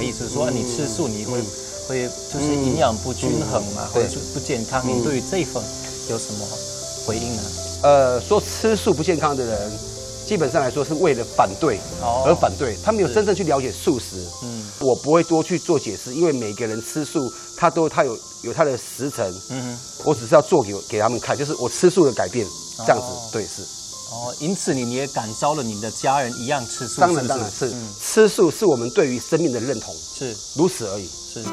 意思说你吃素你会就是营养不均衡嘛，或者不健康。你对于这一份有什么回应呢？ 说吃素不健康的人，基本上来说是为了反对而反对，他没有真正去了解素食。我不会多去做解释，因为每个人吃素，他有他的时辰。我只是要做给他们看，就是我吃素的改变，这样子。对，是。 因此你也感召了你的家人一样吃素。 当然是。吃素是我们对于生命的认同， 是如此而已。 是。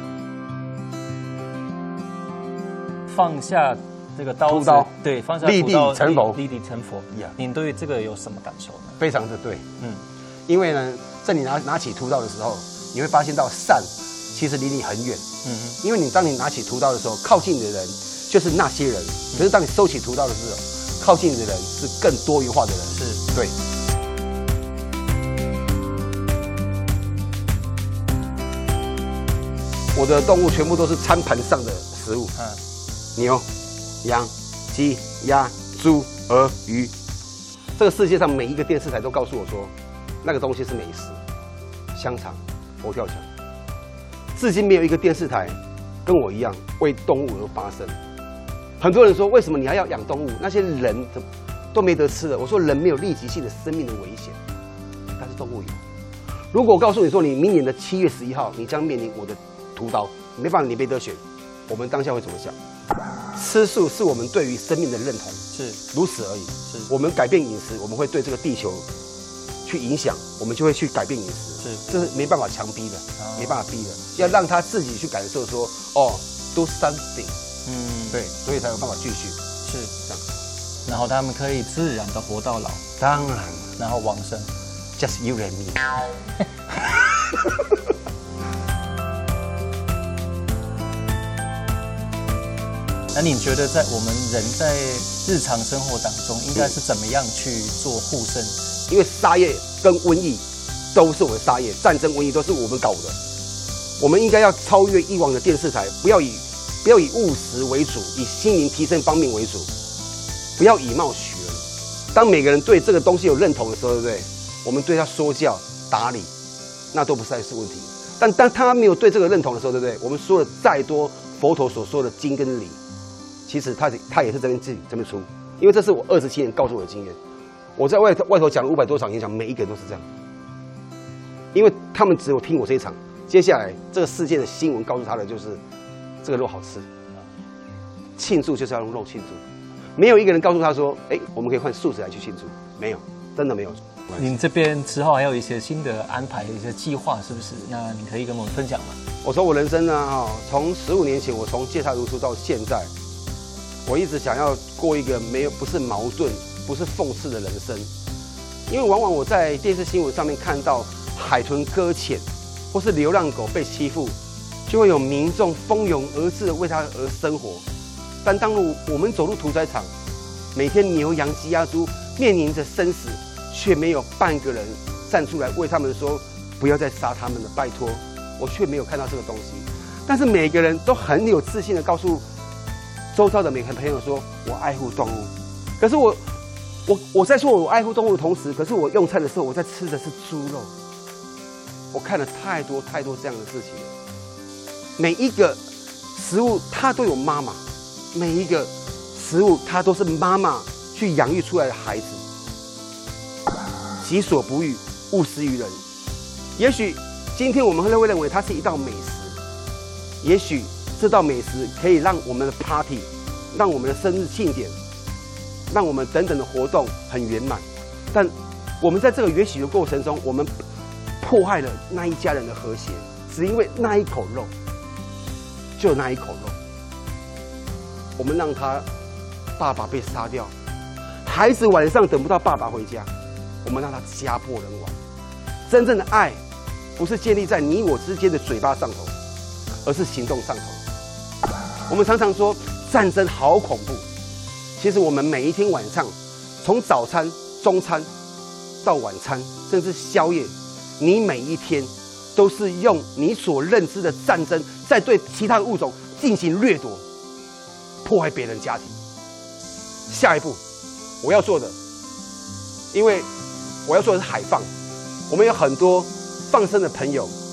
放下这个刀子，对，放下立地成佛， 立地成佛。您对这个有什么感受呢？ 非常的对，因为呢，在你拿起屠刀的时候，你会发现到善其实离你很远，因为当你拿起屠刀的时候，靠近你的人就是那些人，可是当你收起屠刀的时候，靠近你的人是更多元化的人， 是对。我的动物全部都是餐盘上的食物，牛、羊、鸡、鸭、猪、鹅、鱼。这个世界上每一个电视台都告诉我说，那个东西是美食，香肠、佛跳墙。至今没有一个电视台跟我一样为动物而发声。很多人说，为什么你还要养动物？那些人都没得吃了。我说，人没有立即性的生命的危险，但是动物有。如果我告诉你说，你明年的7月11号，你将面临我的屠刀，没办法，你没得选。我们当下会怎么想？吃素是我们对于生命的认同， 是如此而已。 是我们改变饮食，我们会对这个地球去影响，我们就会去改变饮食。这是没办法强逼的，没办法逼的，要让他自己去感受说，do something。对，所以才有办法继续。 是这样，然后他们可以自然的活到老。 当然， 然后往生。 Just you and me。 那你觉得我们人在日常生活当中应该是怎么样去做护生？ 因为杀业跟瘟疫都是我们杀业，战争、瘟疫都是我们搞的。我们应该要超越以往的电视台，不要以务实为主，以心灵提升方面为主，不要以貌取人。当每个人对这个东西有认同的时候，对不对？我们对他说教、打理，那都不再是问题。但当他没有对这个认同的时候，对不对？我们说了再多佛陀所说的经跟理，其实他也是这边出，因为这是我27年告诉我的经验。我在外头讲了500多场演讲，每一个人都是这样，因为他们只有听我这一场。接下来这个世界的新闻告诉他的就是这个肉好吃，庆祝就是要用肉庆祝，没有一个人告诉他说，我们可以换素食来去庆祝，没有，真的没有。 您这边之后还有一些新的安排、一些计划，是不是？那你可以跟我们分享吗？ 我说我人生呢，从15年前我从芥菜如初到现在，我一直想要过一个不是矛盾、不是讽刺的人生，因为往往我在电视新闻上面看到海豚搁浅，或是流浪狗被欺负，就会有民众蜂拥而至的为它而生活。但当我们走入屠宰场，每天牛羊鸡鸭猪面临着生死，却没有半个人站出来为他们说不要再杀他们了，拜托。我却没有看到这个东西。但是每个人都很有自信的告诉周遭的每个朋友说，我爱护动物。可是我在说我爱护动物的同时，可是我用餐的时候，我在吃的是猪肉。我看了太多这样的事情。每一个食物它都有妈妈，每一个食物它都是妈妈去养育出来的孩子。己所不欲，勿施于人。也许今天我们会认为它是一道美食，也许这道美食可以让我们的 party， 让我们的生日庆典，让我们等等的活动很圆满。但我们在这个允许的过程中，我们迫害了那一家人的和谐，只因为那一口肉，就那一口肉，我们让他爸爸被杀掉，孩子晚上等不到爸爸回家，我们让他家破人亡。真正的爱不是建立在你我之间的嘴巴上头，而是行动上头。我们常常说战争好恐怖，其实我们每一天晚上，从早餐、中餐到晚餐，甚至宵夜，你每一天都是用你所认知的战争，在对其他的物种进行掠夺，破坏别人家庭。下一步我要做的，因为我要做的是海放，我们有很多放生的朋友，